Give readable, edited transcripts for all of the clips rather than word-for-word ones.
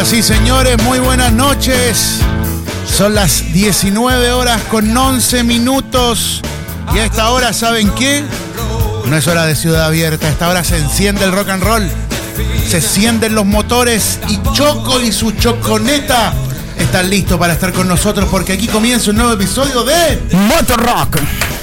Señoras y señores, muy buenas noches. Son las 19 horas con 11 minutos. Y a esta hora, ¿saben qué? No es hora de Ciudad Abierta. A esta hora se enciende el rock and roll. Se encienden los motores y Choco y su choconeta están listos para estar con nosotros porque aquí comienza un nuevo episodio de Motorrock.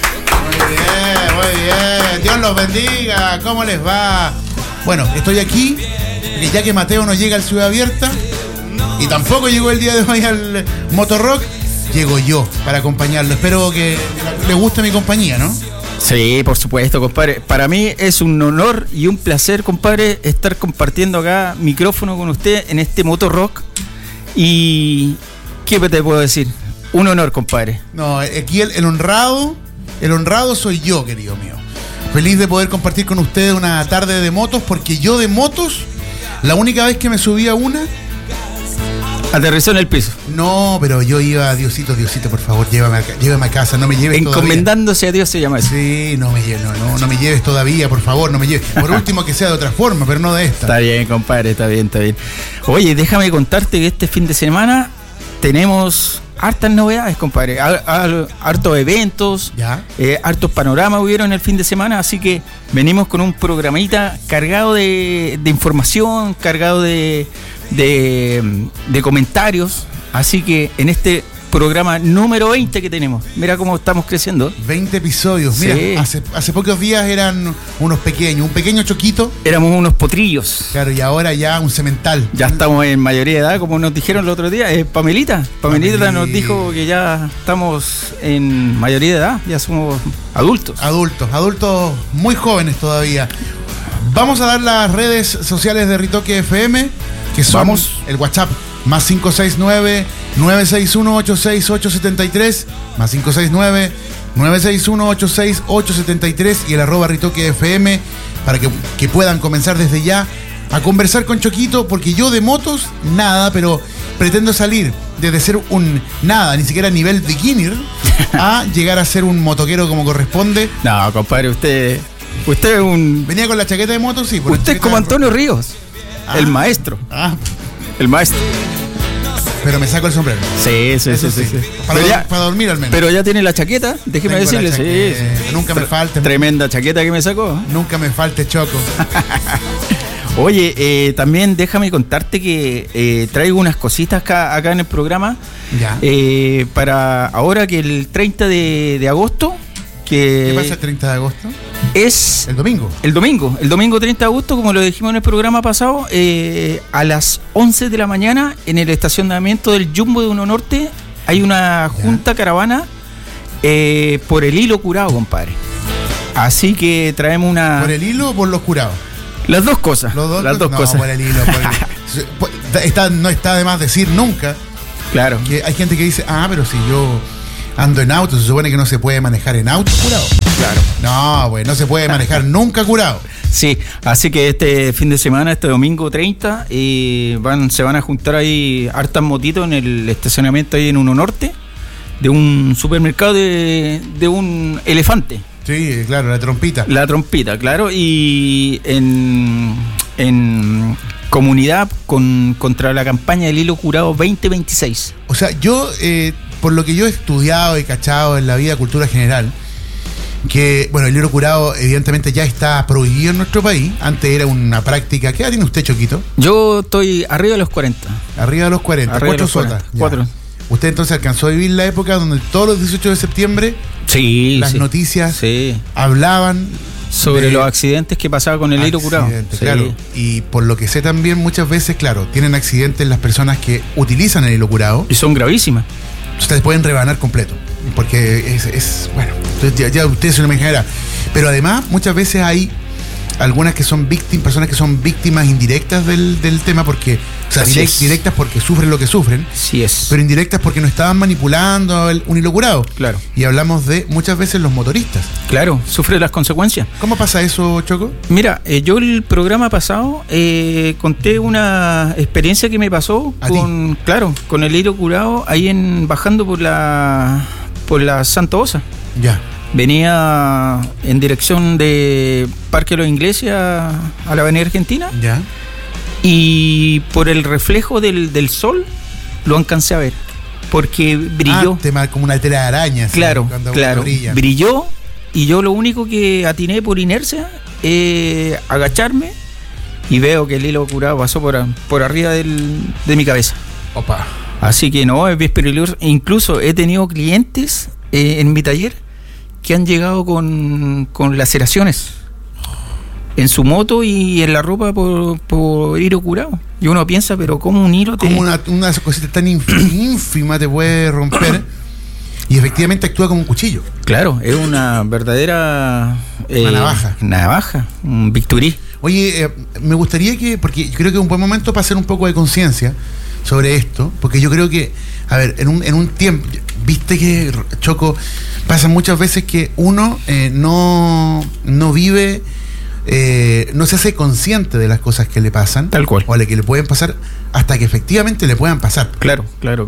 Muy bien. Dios los bendiga. ¿Cómo les va? Bueno, estoy aquí porque ya que Mateo no llega al Ciudad Abierta y tampoco llegó el día de hoy al Motorrock, llego yo para acompañarlo. Espero que le guste mi compañía, ¿no? Sí, por supuesto, compadre. Para mí es un honor y un placer, compadre, estar compartiendo acá micrófono con usted en este Motorrock. Y ¿qué te puedo decir? Un honor, compadre. No, aquí el honrado soy yo, querido mío. Feliz de poder compartir con ustedes una tarde de motos, porque yo de motos, la única vez que me subí a una... Aterrizó en el piso. No, pero yo iba, Diosito, por favor, llévame a casa, no me lleves encomendándose todavía a Dios se llama eso. Sí, no me lleves todavía, por favor, no me lleves. Por último, que sea de otra forma, pero no de esta. Está bien, compadre, está bien. Oye, déjame contarte que este fin de semana tenemos hartas novedades, compadre. Hartos eventos, hartos panoramas hubieron el fin de semana, así que venimos con un programita cargado de información, cargado de comentarios. Así que en este programa número 20 que tenemos, mira cómo estamos creciendo. 20 episodios, mira, sí. hace pocos días eran un pequeño choquito. Éramos unos potrillos. Claro, y ahora ya un cemental. Ya estamos en mayoría de edad, como nos dijeron el otro día. Pamelita nos dijo que ya estamos en mayoría de edad, ya somos adultos. Adultos muy jóvenes todavía. Vamos a dar las redes sociales de Ritoque FM, que son el WhatsApp, más 569-961-86873, más 569-961-86873 y el @Ritoque FM, para que puedan comenzar desde ya a conversar con Choquito, porque yo de motos, nada, pero pretendo salir desde ser un nada, ni siquiera a nivel beginner, a llegar a ser un motoquero como corresponde. No, compadre, usted es un... Venía con la chaqueta de moto, sí. Usted es como Antonio Ríos, el maestro. El maestro. Pero me saco el sombrero. Sí. Para dormir al menos. Pero ya tiene la chaqueta, déjeme decirle. Sí. Nunca me falte. Tremenda chaqueta que me sacó. Nunca me falte, Choco. Oye, también déjame contarte que traigo unas cositas acá en el programa. Ya. Para ahora que el 30 de agosto... ¿Qué pasa el 30 de agosto? Es el domingo. El domingo 30 de agosto, como lo dijimos en el programa pasado, a las 11 de la mañana en el estacionamiento del Jumbo de Uno Norte hay una junta caravana por el hilo curado, compadre. Así que traemos una... ¿Por el hilo o por los curados? Las dos cosas. Las dos cosas. Por el hilo. No está de más decir nunca. Claro. Que hay gente que dice, pero si yo ando en auto, se supone que no se puede manejar en auto curado. Claro. No, pues no se puede manejar nunca curado. Sí, así que este fin de semana, este domingo 30, se van a juntar ahí hartas motitos en el estacionamiento ahí en Uno Norte, de un supermercado de un elefante. Sí, claro, la trompita. La trompita, claro, y en comunidad contra la campaña del hilo curado 2026. O sea, yo... por lo que yo he estudiado y cachado en la vida cultura general, que, bueno, el hilo curado evidentemente ya está prohibido en nuestro país. Antes era una práctica. ¿Qué edad tiene usted, Choquito? Yo estoy arriba de los 40. Arriba de los 40, 4 sotas. 4. Usted entonces alcanzó a vivir la época donde todos los 18 de septiembre las noticias hablaban sobre los accidentes que pasaba con el hilo curado. Claro. Y por lo que sé también, muchas veces, claro, tienen accidentes las personas que utilizan el hilo curado. Y son gravísimas. Ustedes pueden rebanar completo, porque es bueno, ya ustedes se lo imaginarán. Pero además, muchas veces hay algunas que son personas que son víctimas indirectas del tema, porque, o sea, directas porque sufren lo que sufren, sí es. Pero indirectas porque no estaban manipulando un hilo curado. Claro. Y hablamos de muchas veces los motoristas. Claro, sufren las consecuencias. ¿Cómo pasa eso, Choco? Mira, yo el programa pasado conté una experiencia que me pasó con el hilo curado ahí bajando por la Santa Osa. Ya. Venía en dirección de Parque de los Ingleses a la Avenida Argentina. Ya. y por el reflejo del sol lo alcancé a ver, porque brilló. Como una tela de araña. Claro, claro, brilló, y yo lo único que atiné por inercia es agacharme y veo que el hilo curado pasó por arriba de mi cabeza. Opa. Así que no, es bien peligroso. Incluso he tenido clientes en mi taller que han llegado con laceraciones en su moto y en la ropa por hilo curado. Y uno piensa, pero ¿cómo un hilo como una cosita tan ínfima te puede romper? Y efectivamente actúa como un cuchillo. Claro, es una verdadera una navaja, un bisturí. Oye, me gustaría porque yo creo que es un buen momento para hacer un poco de conciencia sobre esto, porque yo creo que, a ver, en un tiempo, viste que, Choco, pasa muchas veces que uno no vive, no se hace consciente de las cosas que le pasan, tal cual, o a las que le pueden pasar, hasta que efectivamente le puedan pasar. Claro.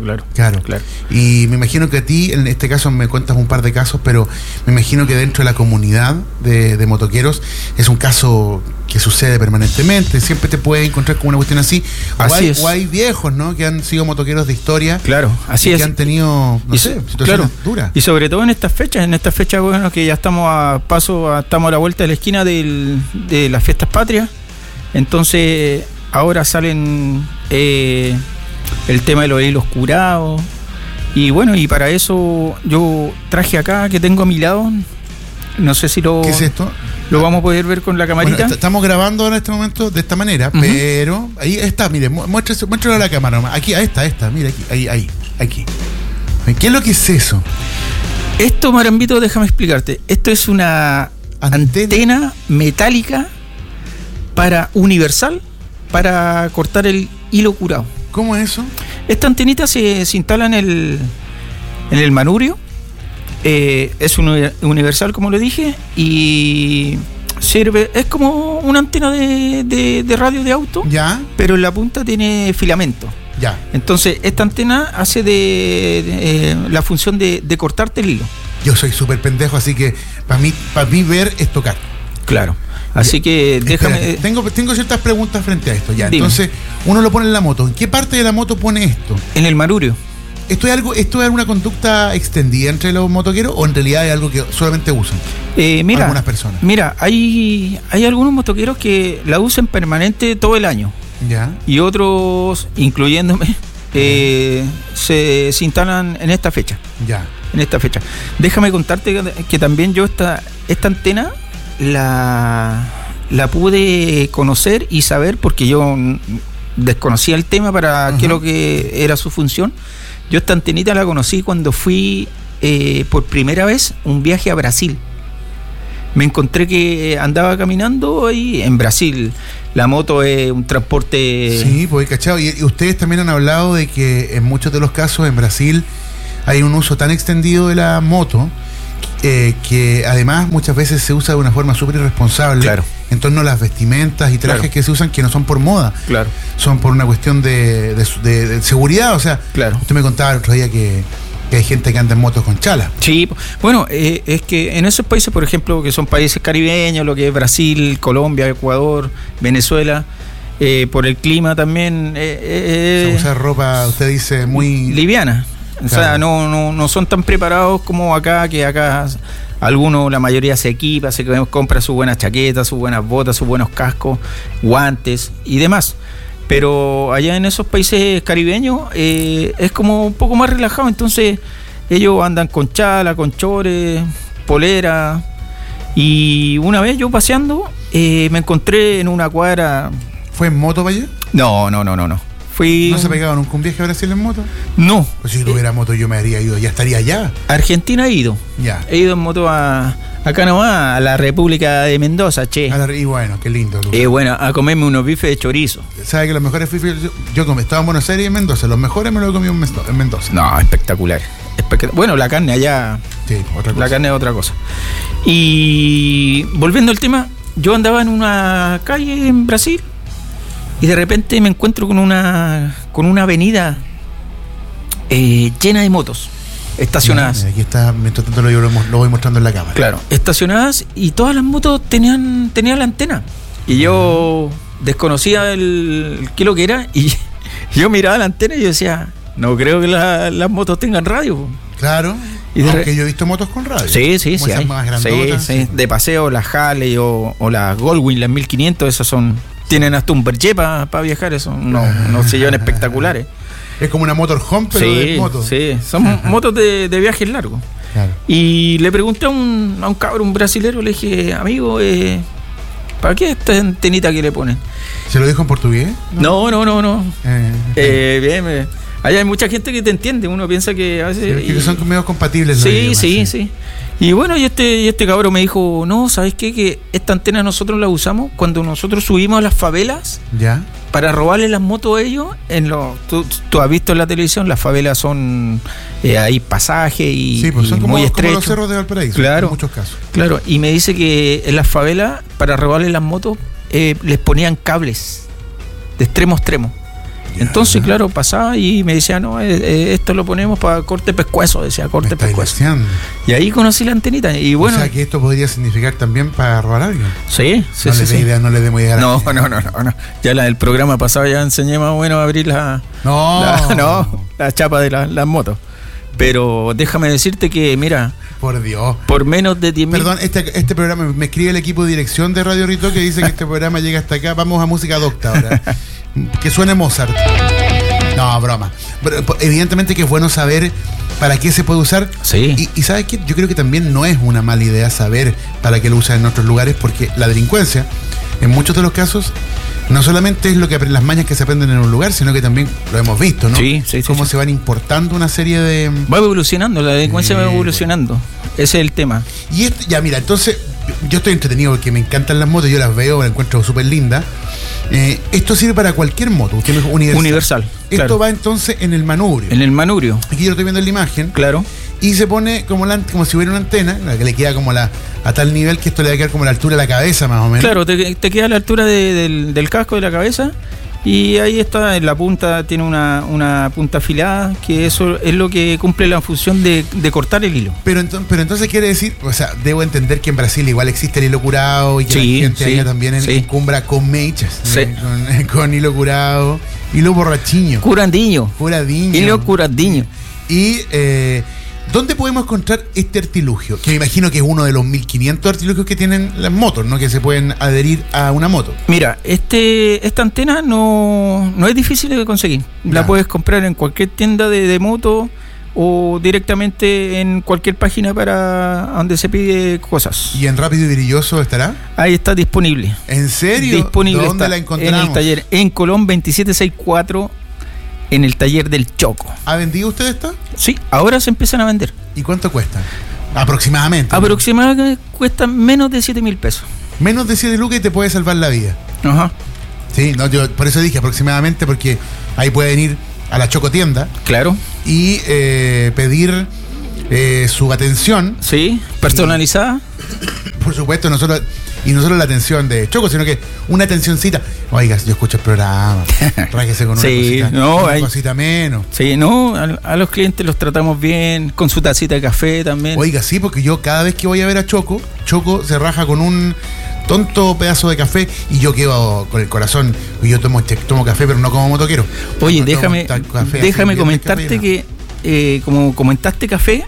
Y me imagino que a ti, en este caso, me cuentas un par de casos, pero me imagino que dentro de la comunidad de motoqueros es un caso que sucede permanentemente. Siempre te puedes encontrar con una cuestión así. O hay viejos, ¿no?, que han sido motoqueros de historia. Claro, así es. Que han tenido, situaciones duras. Y sobre todo en estas fechas, bueno, que ya estamos estamos a la vuelta de la esquina de las fiestas patrias. Entonces, ahora salen el tema de los hilos curados. Y bueno, y para eso yo traje acá, que tengo a mi lado. No sé si ¿Qué es esto? Lo vamos a poder ver con la camarita. Bueno, estamos grabando en este momento de esta manera, pero ahí está, mire, muéstralo a la cámara nomás. Aquí, ahí está, mira, aquí. ¿Qué es lo que es eso? Esto, Marambito, déjame explicarte. Esto es una antena metálica universal para cortar el hilo curado. ¿Cómo es eso? Esta antenita se instala en el manubrio. Es universal, como lo dije, y es como una antena de radio de auto, ya, pero en la punta tiene filamento. Ya. Entonces esta antena hace la función de cortarte el hilo. Yo soy súper pendejo, así que para mí ver es tocar. Claro. Así que déjame. Espérate, tengo ciertas preguntas frente a esto. Ya. Dime. Entonces, uno lo pone en la moto. ¿En qué parte de la moto pone esto? En el manubrio. ¿Esto es alguna conducta extendida entre los motoqueros o en realidad es algo que solamente usan algunas personas? Mira, hay algunos motoqueros que la usan permanente todo el año. Ya. Y otros, incluyéndome, se instalan en esta fecha. Ya. En esta fecha. Déjame contarte que también yo esta antena la pude conocer y saber, porque yo desconocía el tema para qué es lo que era su función. Yo esta antenita la conocí cuando fui por primera vez un viaje a Brasil. Me encontré que andaba caminando ahí en Brasil. La moto es un transporte... Sí, pues cachado. Y ustedes también han hablado de que en muchos de los casos en Brasil hay un uso tan extendido de la moto que además muchas veces se usa de una forma súper irresponsable. Claro. En torno a las vestimentas y trajes que se usan, que no son por moda. Claro. Son por una cuestión de seguridad. O sea, claro. Usted me contaba el otro día que hay gente que anda en motos con chala. Sí, bueno, es que en esos países, por ejemplo, que son países caribeños, lo que es Brasil, Colombia, Ecuador, Venezuela, por el clima también... se usa ropa, usted dice, muy... liviana. O sea, no son tan preparados como acá, que acá la mayoría se equipa, compra sus buenas chaquetas, sus buenas botas, sus buenos cascos, guantes y demás. Pero allá en esos países caribeños es como un poco más relajado. Entonces ellos andan con chala, con chores, polera. Y una vez yo paseando me encontré en una cuadra... ¿Fue en moto para allá? No. ¿No se pegaban nunca un viaje a Brasil en moto? No. Pues si tuviera moto yo me habría ido, ya estaría allá. Argentina he ido. Ya. He ido en moto acá nomás, a la República de Mendoza, che. Y bueno, qué lindo. Bueno, a comerme unos bifes de chorizo. ¿Sabe que los mejores bifes? Yo estaba en Buenos Aires y en Mendoza. Los mejores me los he comido en Mendoza. No, espectacular. Bueno, la carne allá... Sí, otra cosa. La carne es otra cosa. Y volviendo al tema, yo andaba en una calle en Brasil y de repente me encuentro con una avenida llena de motos estacionadas. Aquí está, mientras tanto lo voy mostrando en la cámara. Claro, estacionadas, y todas las motos tenían la antena. Y yo desconocía qué lo que era, y yo miraba la antena y yo decía, no creo que las motos tengan radio. Claro, aunque yo he visto motos con radio. Sí, hay. Más grandotas, sí. De paseo, las Harley o las Goldwing, las 1500, esas tienen hasta un berger para viajar, eso, no sillones espectaculares. Es como una motorhome, pero de moto. Sí, son motos de viajes largos. Claro. Y le pregunté a un cabrón, un brasilero, le dije, amigo, ¿para qué esta antenita que le ponen? ¿Se lo dijo en portugués? No. Bien, allá hay mucha gente que te entiende, uno piensa que a veces... Sí, que son medio compatibles. Sí. Y bueno, y este cabrón me dijo, no, ¿sabes qué? Que esta antena nosotros la usamos cuando nosotros subimos a las favelas. Ya. Para robarle las motos a ellos. Tú has visto en la televisión, las favelas son... hay pasajes y pues son muy estrechos. Como los cerros de Valparaíso, claro, en muchos casos. Claro, y me dice que en las favelas, para robarle las motos, les ponían cables de extremo a extremo. Ya. Entonces, claro, pasaba y me decía, no, esto lo ponemos para corte pescuezo, decía, corte pescuezo. Y ahí conocí la antenita. Y bueno, o sea, que esto podría significar también para robar a alguien. Sí. No le demos idea. No. Ya el programa pasado ya enseñé más o menos a abrir la chapa de las motos. Pero déjame decirte que, mira... Por Dios. Por menos de 10.000... Perdón, este programa, me escribe el equipo de dirección de Radio Rito que dice que este programa llega hasta acá. Vamos a música docta ahora. Que suene Mozart. No, broma. Pero, evidentemente que es bueno saber para qué se puede usar. Sí. Y ¿sabes qué? Yo creo que también no es una mala idea saber para qué lo usan en otros lugares, porque la delincuencia, en muchos de los casos, no solamente es las mañas que se aprenden en un lugar, sino que también lo hemos visto, ¿no? Sí. Cómo se van importando una serie de... Va evolucionando, la delincuencia va evolucionando. Ese es el tema. Y ya, mira, entonces, yo estoy entretenido porque me encantan las motos, yo las veo, las encuentro súper lindas. Esto sirve para cualquier moto, usted es universal. Esto claro. va entonces en el manubrio. En el manubrio. Aquí yo lo estoy viendo en la imagen. Claro. Y se pone como si hubiera una antena, la que le queda como a tal nivel que esto le va a quedar como a la altura de la cabeza, más o menos. Claro, te queda a la altura del casco de la cabeza. Y ahí está, en la punta tiene una punta afilada, que eso es lo que cumple la función de cortar el hilo. Pero entonces quiere decir, o sea, debo entender que en Brasil igual existe el hilo curado y que la gente allá también encumbra con mechas, con hilo curado, hilo borrachiño. Curandiño. Hilo curandiño. Y ¿dónde podemos encontrar este artilugio? Que me imagino que es uno de los 1500 artilugios que tienen las motos, ¿no? Que se pueden adherir a una moto. Mira, esta antena no es difícil de conseguir. La puedes comprar en cualquier tienda de moto o directamente en cualquier página para donde se pide cosas. ¿Y en Rápido y Brilloso estará? Ahí está disponible. ¿En serio? Disponible. ¿Dónde la encontramos? En el taller, en Colón 2764. En el taller del Choco. ¿Ha vendido usted esta? Sí, ahora se empiezan a vender. ¿Y cuánto cuesta? Aproximadamente. Aproximadamente cuesta menos de 7.000 pesos. Menos de 7 lucas y te puede salvar la vida. Ajá. Sí, no, yo por eso dije aproximadamente, porque ahí pueden ir a la Choco Tienda. Claro. Y pedir su atención. Sí, personalizada. Por supuesto, no solo la atención de Choco, sino que una atencioncita. Oiga, yo escucho el programa, rájese con una cosita menos. Sí, no, a los clientes los tratamos bien, con su tacita de café también. Oiga, sí, porque yo cada vez que voy a ver a Choco se raja con un tonto pedazo de café y yo quedo con el corazón. Yo tomo café, pero no como motoquero. Oye, déjame comentarte que, como comentaste café,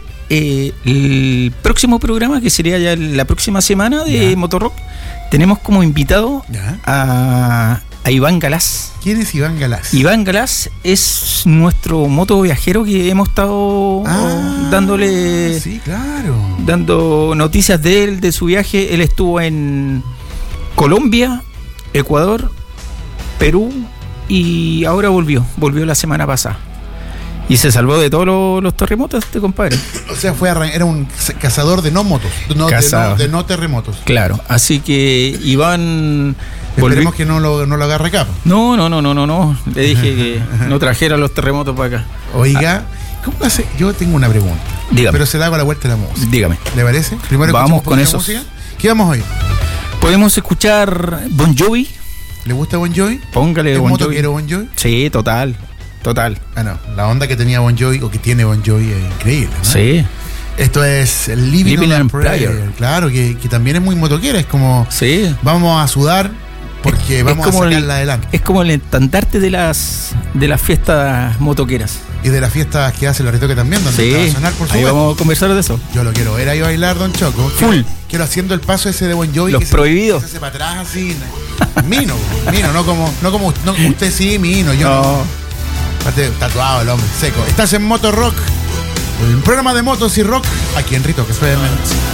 el próximo programa, que sería ya la próxima semana de Motorrock, tenemos como invitado a Iván Galás. ¿Quién es Iván Galás? Iván Galás es nuestro moto viajero que hemos estado dándole... Sí, claro. Dando noticias de él, de su viaje. Él estuvo en Colombia, Ecuador, Perú y ahora volvió la semana pasada. Y se salvó de todos los terremotos este compadre. O sea, era un cazador de no motos, de no terremotos. Claro, así que Iván... Esperemos que no lo agarre capa. No. Le dije que no trajera los terremotos para acá. Oiga, ¿cómo hace? Yo tengo una pregunta. Dígame. Pero se la hago a la vuelta de la música. Dígame. ¿Le parece? Primero vamos con eso. ¿Qué vamos hoy? Podemos escuchar Bon Jovi. ¿Le gusta Bon Jovi? Póngale Bon Jovi. ¿Quiero Bon Jovi? Sí, total. Bueno, la onda que tenía Bon Jovi o que tiene Bon Jovi es increíble, ¿no? Sí. Esto es Living on a Prayer. Claro, que también es muy motoquera. Es como, vamos a sudar porque vamos a sacarla adelante. Es como el estandarte de las fiestas motoqueras. Y de las fiestas que hace Loretoque también, donde va a sonar, por supuesto. Ahí vamos a conversar de eso. Yo lo quiero ver ahí bailar, Don Choco. Quiero haciendo el paso ese de Bon Jovi. Los prohibidos. Se hace para atrás así. Mino, no como usted sí, Mino. Yo no. Aparte, tatuado el hombre, seco. Estás en Moto Rock, un programa de motos y rock aquí en Rito que FM.